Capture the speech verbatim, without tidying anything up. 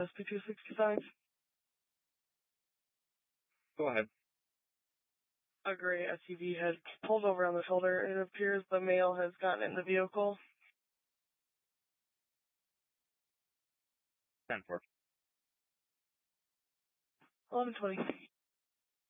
S P two sixty-five. Go ahead. A gray S U V has pulled over on the shoulder. It appears the male has gotten in the vehicle. ten four. eleven twenty.